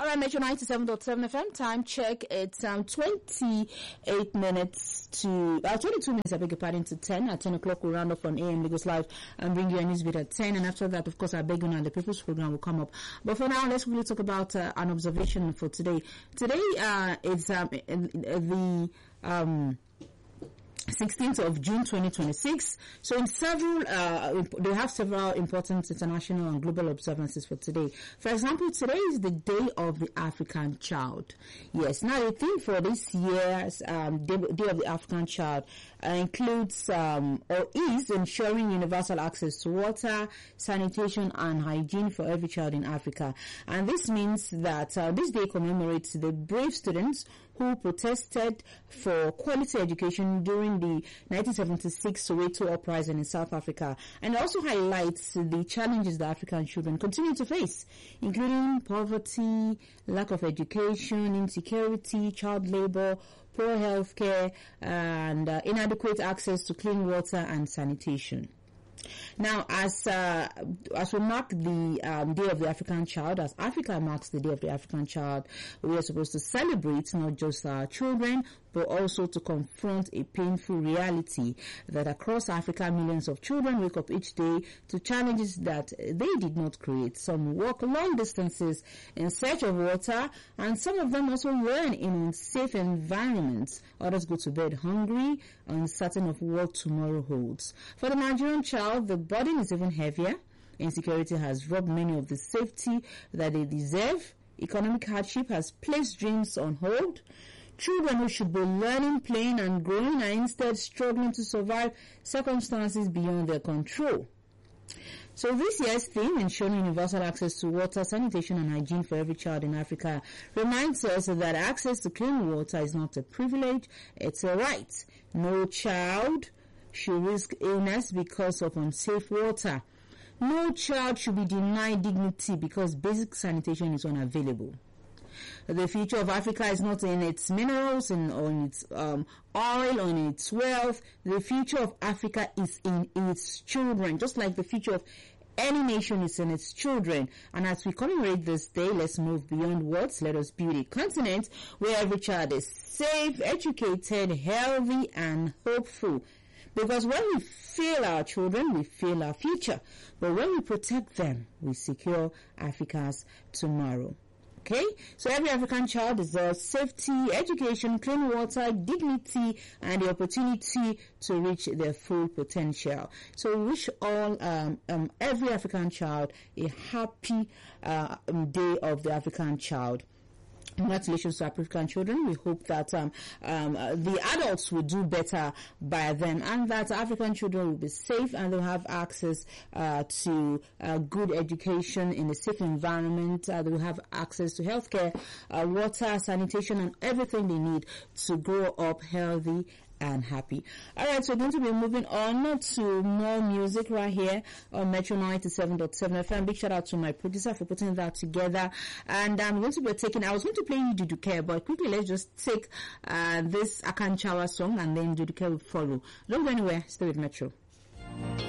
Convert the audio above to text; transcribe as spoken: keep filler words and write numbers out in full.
right, Metro ninety-seven point seven F M. Time check. It's um twenty-eight minutes to uh, twenty-two minutes. I beg your pardon, to ten. At ten o'clock, we'll round up on A M Lagos Live and bring you a news video at ten. And after that, of course, I beg you now, the People's Program will come up. But for now, let's really talk about uh, an observation for today. Today, uh, is um the um. sixteenth of June twenty twenty-six. So in several, uh, they have several important international and global observances for today. For example, today is the Day of the African Child. Yes, now the theme for this year's um, Day, Day of the African Child uh, includes um, or is ensuring universal access to water, sanitation and hygiene for every child in Africa. And this means that uh, this day commemorates the brave students who protested for quality education during the nineteen seventy-six Soweto uprising in South Africa, and also highlights the challenges that African children continue to face, including poverty, lack of education, insecurity, child labor, poor healthcare, and uh, inadequate access to clean water and sanitation. Now, as uh, as we mark the um, Day of the African Child, as Africa marks the Day of the African Child, we are supposed to celebrate not just our children, but also to confront a painful reality that across Africa, millions of children wake up each day to challenges that they did not create. Some walk long distances in search of water, and some of them also learn in unsafe environments. Others go to bed hungry, uncertain of what tomorrow holds. For the Nigerian child, the burden is even heavier. Insecurity has robbed many of the safety that they deserve. Economic hardship has placed dreams on hold. Children who should be learning, playing and growing are instead struggling to survive circumstances beyond their control. So this year's theme, ensuring universal access to water, sanitation and hygiene for every child in Africa, reminds us that access to clean water is not a privilege, it's a right. No child should risk illness because of unsafe water. No child should be denied dignity because basic sanitation is unavailable. The future of Africa is not in its minerals, in, or in its um, oil, or in its wealth. The future of Africa is in its children, just like the future of any nation is in its children. And as we commemorate this day, let's move beyond words. Let us build a continent where every child is safe, educated, healthy, and hopeful. Because when we fail our children, we fail our future. But when we protect them, we secure Africa's tomorrow. Okay, so every African child deserves safety, education, clean water, dignity, and the opportunity to reach their full potential. So we wish all, um, um, every African child a happy uh, Day of the African Child. Congratulations to African children. We hope that um, um, uh, the adults will do better by then, and that African children will be safe and they'll have access uh, to uh, good education in a safe environment. Uh, they will have access to healthcare, uh, water, sanitation, and everything they need to grow up healthy and happy. Alright, so we're going to be moving on to more music right here on Metro ninety-seven point seven F M. Big shout out to my producer for putting that together. And I'm going to be taking, I was going to play you Duduke, but quickly let's just take uh, this Akanchawa song and then Duduke will follow. Don't go anywhere, stay with Metro.